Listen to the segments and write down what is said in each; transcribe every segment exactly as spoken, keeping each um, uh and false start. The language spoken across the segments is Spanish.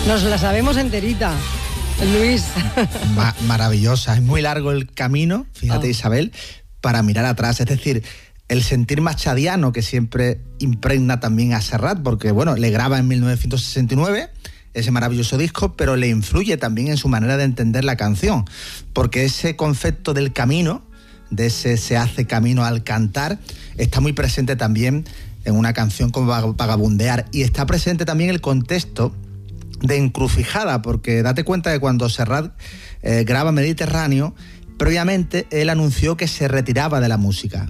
Nos la sabemos enterita, Luis. Ma- maravillosa, es muy largo el camino, fíjate, Oh. Isabel, para mirar atrás, es decir, el sentir machadiano que siempre impregna también a Serrat, porque bueno, le graba en mil novecientos sesenta y nueve ese maravilloso disco, pero le influye también en su manera de entender la canción, porque ese concepto del camino, de ese se hace camino al cantar, está muy presente también en una canción como Vagabundear, y está presente también el contexto de encrucijada, porque date cuenta que cuando Serrat eh, graba Mediterráneo, previamente él anunció que se retiraba de la música.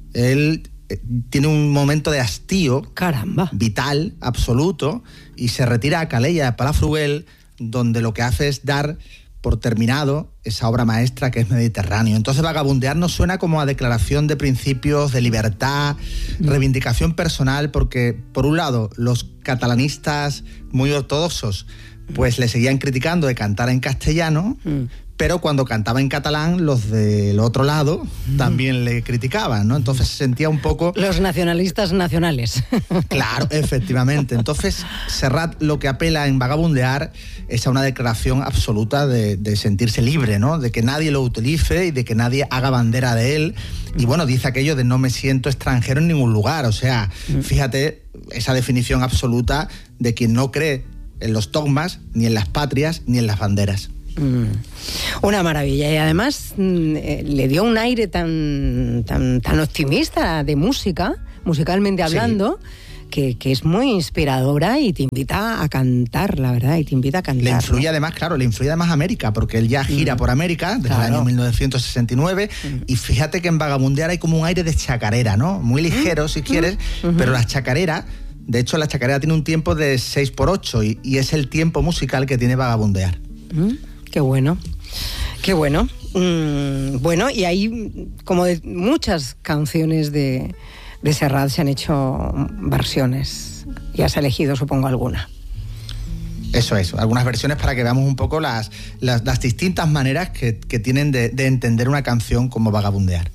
Él eh, tiene un momento de hastío, caramba, vital, absoluto, y se retira a Calella, a Palafrugell, donde lo que hace es dar por terminado esa obra maestra que es Mediterráneo. Entonces Vagabundear nos suena como a declaración de principios, de libertad, mm. reivindicación personal, porque por un lado los catalanistas muy ortodoxos pues le seguían criticando de cantar en castellano, mm. pero cuando cantaba en catalán los del otro lado mm. también le criticaban, ¿no? Entonces se sentía un poco... Los nacionalistas nacionales. Claro, efectivamente. Entonces Serrat lo que apela en Vagabundear es a una declaración absoluta de, de sentirse libre, ¿no? De que nadie lo utilice y de que nadie haga bandera de él. Y bueno, dice aquello de no me siento extranjero en ningún lugar. O sea, fíjate esa definición absoluta de quien no cree en los dogmas, ni en las patrias, ni en las banderas. Mm. Una maravilla, y además mm, eh, le dio un aire tan, tan, tan optimista de música, musicalmente hablando, sí. que, que es muy inspiradora y te invita a cantar, la verdad, y te invita a cantar. Le influye, ¿no? además, claro, le influye además América, porque él ya gira mm. por América desde claro. el año mil novecientos sesenta y nueve, mm. y fíjate que en Vagabundear hay como un aire de chacarera, ¿no? Muy ligero, mm. si quieres, mm. pero la chacarera, de hecho la chacarera tiene un tiempo de seis por ocho y, y es el tiempo musical que tiene Vagabundear. Mm. Qué bueno, qué bueno. Mm, bueno, y hay como de muchas canciones de, de Serrat se han hecho versiones. Y has elegido, supongo, alguna. Eso es, algunas versiones para que veamos un poco las, las, las distintas maneras que, que tienen de, de entender una canción como Vagabundear.